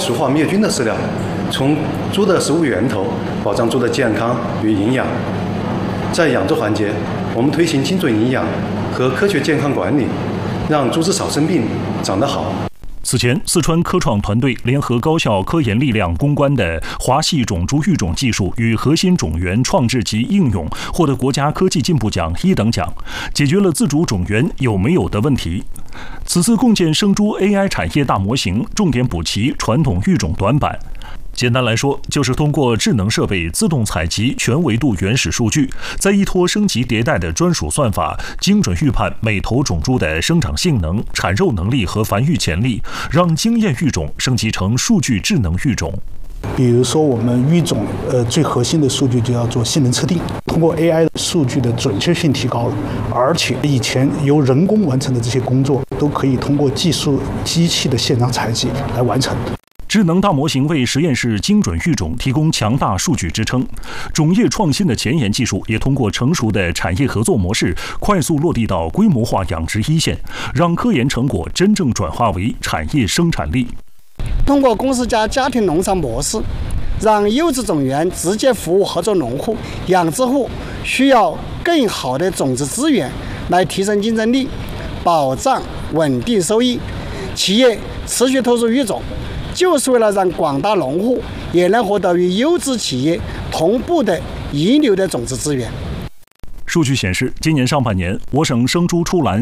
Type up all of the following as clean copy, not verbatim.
熟化灭菌的饲料，从猪的食物源头保障猪的健康与营养。在养殖环节，我们推行精准营养和科学健康管理，让猪只少生病，长得好。 此前，四川科创团队联合高校科研力量攻关的华系种猪育种技术与核心种源创制及应用，获得国家科技进步奖1等奖，解决了自主种源有没有的问题。此次共建生猪 AI 产业大模型，重点补齐传统育种短板。简单来说，就是通过智能设备自动采集全维度原始数据，再依托升级迭代的专属算法，精准预判每头种猪的生长性能、产肉能力和繁育潜力，让经验育种升级成数据智能育种。 比如说，我们育种最核心的数据就要做性能测定，通过 AI 数据的准确性提高了，而且以前由人工完成的这些工作，都可以通过技术机器的现场采集来完成。 智能大模型为实验室精准育种提供强大数据支撑，种业创新的前沿技术也通过成熟的产业合作模式，快速落地到规模化养殖一线，让科研成果真正转化为产业生产力。 通过公司加家庭农场模式，让优质种源直接服务合作农户、养殖户需要更好的种子资源来提升竞争力，保障稳定收益。企业持续投入育种，就是为了让广大农户也能获得与优质企业同步的一流的种子资源。 数据显示，今年上半年，我省生猪出栏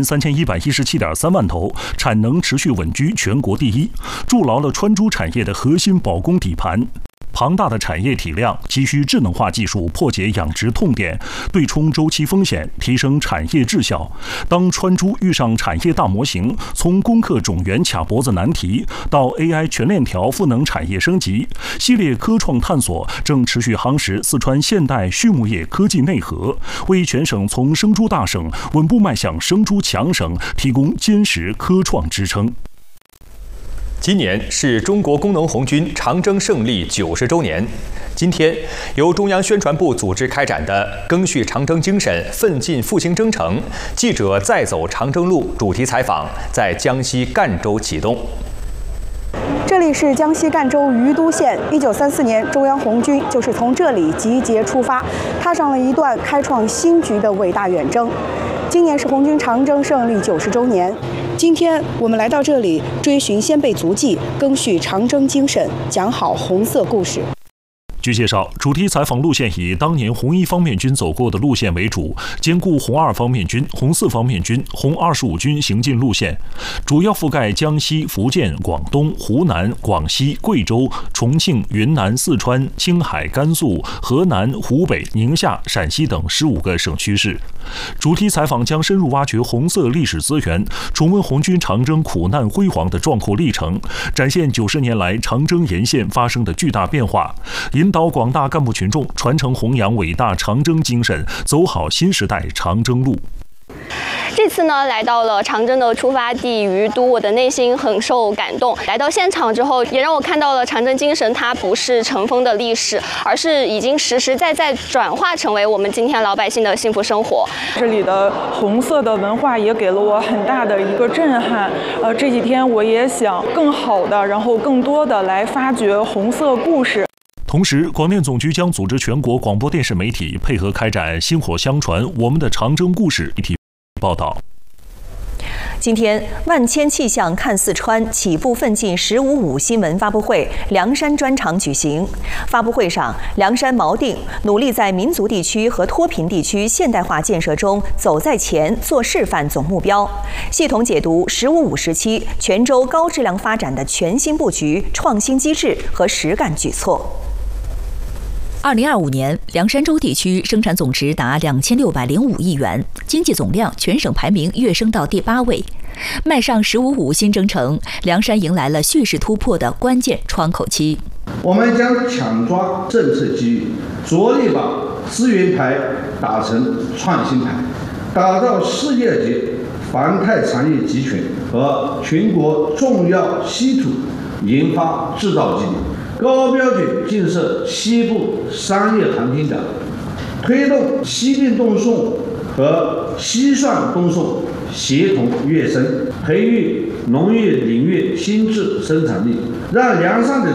3117.3万头，产能持续稳居全国第一，筑牢了川猪产业的核心保供底盘。庞大的产业体量急需智能化技术破解养殖痛点，对冲周期风险，提升产业质效。当川猪遇上产业大模型，从攻克种源卡脖子难题到 AI 全链条赋能产业升级，系列科创探索正持续夯实四川现代畜牧业科技内核，为全省从生猪大省稳步迈向生猪强省提供坚实科创支撑。 今年是中国工农红军长征胜利90周年。今天，由中央宣传部组织开展的“赓续长征精神，奋进复兴征程”记者再走长征路主题采访在江西赣州启动。 这里是江西赣州于都县。1934年，中央红军就是从这里集结出发，踏上了一段开创新局的伟大远征。今年是红军长征胜利90周年。今天我们来到这里，追寻先辈足迹，赓续长征精神，讲好红色故事。 据介绍，主题采访路线以当年红1方面军走过的路线为主，兼顾红2方面军、红4方面军、红25军行进路线，主要覆盖江西、福建、广东、湖南、广西、贵州、重庆、云南、四川、青海、甘肃、河南、湖北、宁夏、陕西等15个省区市。主题采访将深入挖掘红色历史资源，重温红军长征苦难辉煌的壮阔历程，展现90年来长征沿线发生的巨大变化，引导广大干部群众传承弘扬伟大长征精神，走好新时代长征路。 这次呢，来到了长征的出发地于都，我的内心很受感动。来到现场之后，也让我看到了长征精神，它不是尘封的历史，而是已经实实在在转化成为我们今天老百姓的幸福生活。 这里的红色的文化也给了我很大的一个震撼。这几天我也想更好的，然后更多的来发掘红色故事。 同时，广电总局将组织全国广播电视媒体配合开展“薪火相传我们的长征故事”一体报道。 今天，万千气象看四川起步奋进“15.5”新闻发布会凉山专场举行。发布会上，凉山锚定努力在民族地区和脱贫地区现代化建设中走在前、做示范总目标，系统解读“15.5”时期全州高质量发展的全新布局、创新机制和实干举措。 2025年，凉山州地区生产总值达2605亿元，经济总量全省排名跃升到第8位。迈上“15.5”新征程，凉山迎来了蓄势突破的关键窗口期。 我们将抢抓政策机遇，着力把资源牌打成创新牌，打造世界级防泰产业集群和全国重要稀土研发制造基地。高标准建设西部商业航天港，推动西电东送和西算东送协同跃升，培育农业领域新质生产力，让凉山的